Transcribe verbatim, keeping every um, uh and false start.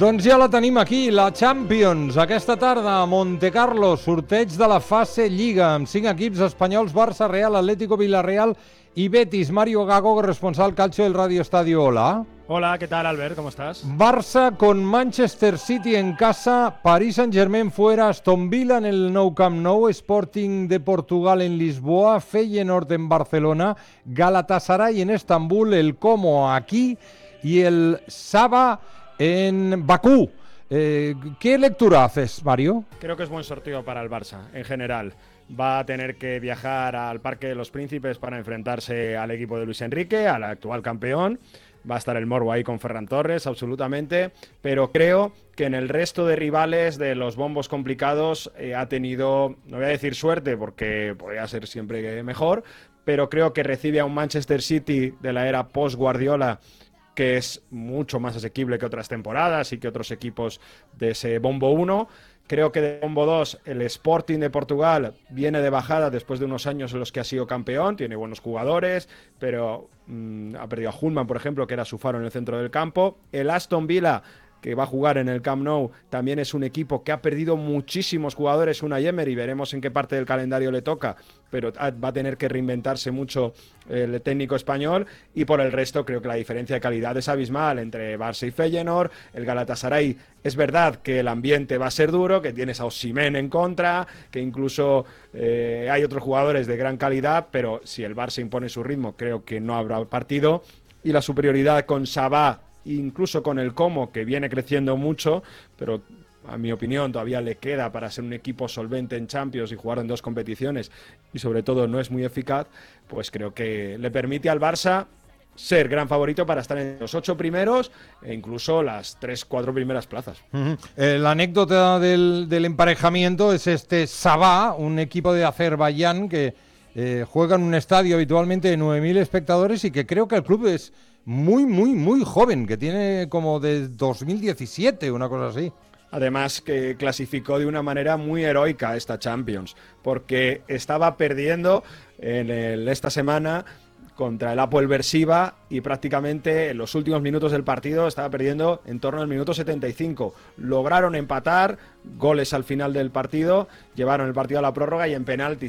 Doncs ja la tenim aquí, la Champions. Aquesta tarda a Montecarlo, sorteig de la fase Lliga, amb cinc equips espanyols: Barça, Real, Atlético, Villarreal y Betis. Mario Gago, corresponsal calcio del Radio Estadio. Hola. Hola, ¿qué tal, Albert? ¿Cómo estás? Barça con Manchester City en casa, Paris Saint-Germain fuera, Aston Villa en el Nou Camp Nou, Sporting de Portugal en Lisboa, Feyenoord en Barcelona, Galatasaray en Estambul, el Como aquí y el Saba en Bakú. Eh, ¿Qué lectura haces, Mario? Creo que es buen sorteo para el Barça, en general. Va a tener que viajar al Parque de los Príncipes para enfrentarse al equipo de Luis Enrique, al actual campeón. Va a estar el morbo ahí con Ferran Torres, absolutamente. Pero creo que en el resto de rivales de los bombos complicados eh, ha tenido, no voy a decir suerte, porque podría ser siempre mejor, pero creo que recibe a un Manchester City de la era post-Guardiola, que es mucho más asequible que otras temporadas y que otros equipos de ese bombo uno. Creo que de bombo dos el Sporting de Portugal viene de bajada después de unos años en los que ha sido campeón, tiene buenos jugadores, pero mmm, ha perdido a Hulman, por ejemplo, que era su faro en el centro del campo. El Aston Villa, que va a jugar en el Camp Nou, también es un equipo que ha perdido muchísimos jugadores, Unai Emery, veremos en qué parte del calendario le toca, pero va a tener que reinventarse mucho el técnico español. Y por el resto creo que la diferencia de calidad es abismal entre Barça y Feyenoord. El Galatasaray, es verdad que el ambiente va a ser duro, que tienes a Osimhen en contra, que incluso eh, hay otros jugadores de gran calidad, pero si el Barça impone su ritmo creo que no habrá partido. Y la superioridad con Sabá, incluso con el Como, que viene creciendo mucho, pero a mi opinión todavía le queda para ser un equipo solvente en Champions y jugar en dos competiciones, y sobre todo no es muy eficaz, pues creo que le permite al Barça ser gran favorito para estar en los ocho primeros e incluso las tres, cuatro primeras plazas. Uh-huh. Eh, la anécdota del, del emparejamiento es este Sabá, un equipo de Azerbaiyán que eh, juega en un estadio habitualmente de nueve mil espectadores y que creo que el club es muy, muy, muy joven, que tiene como de dos mil diecisiete, una cosa así. Además que clasificó de una manera muy heroica esta Champions, porque estaba perdiendo en el, esta semana contra el Hapoel Beersheva y prácticamente en los últimos minutos del partido estaba perdiendo en torno al minuto setenta y cinco. Lograron empatar, goles al final del partido, llevaron el partido a la prórroga y en penaltis